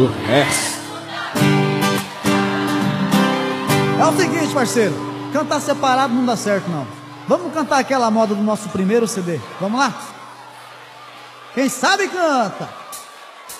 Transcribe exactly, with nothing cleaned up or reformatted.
do resto. É o seguinte, parceiro, cantar separado não dá certo, não. Vamos cantar aquela moda do nosso primeiro C D. Vamos lá? Quem sabe canta.